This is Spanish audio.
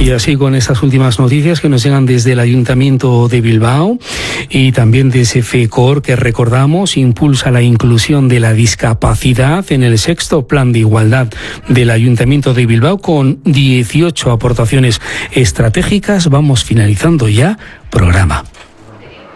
Y así con estas últimas noticias que nos llegan desde el Ayuntamiento de Bilbao y también desde FECOR, que recordamos impulsa la inclusión de la discapacidad en el 6º Plan de Igualdad del Ayuntamiento de Bilbao con 18 aportaciones estratégicas. Vamos finalizando ya programa.